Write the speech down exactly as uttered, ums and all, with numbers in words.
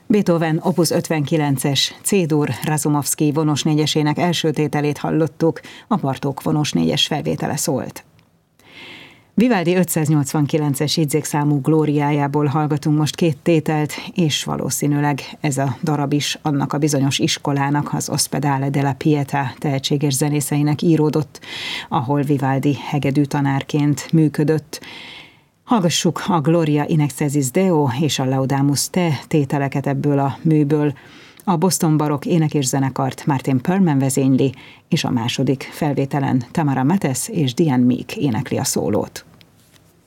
Beethoven opus ötvenkilences C-dur Razumovszky vonos négyesének első tételét hallottuk, a Bartók vonos négyes felvétele szólt. Vivaldi ötszáznyolcvankilences jegyzékszámú glóriájából hallgatunk most két tételt, és valószínűleg ez a darab is annak a bizonyos iskolának, az Ospedale della Pietà tehetséges zenészeinek íródott, ahol Vivaldi hegedű tanárként működött. Hallgassuk a Gloria in excelsis Deo és a Laudamus Te tételeket ebből a műből. A Boston Barokk ének és zenekart Martin Perlman vezényli, és a második felvételen Tamara Mates és Diane Meek énekli a szólót.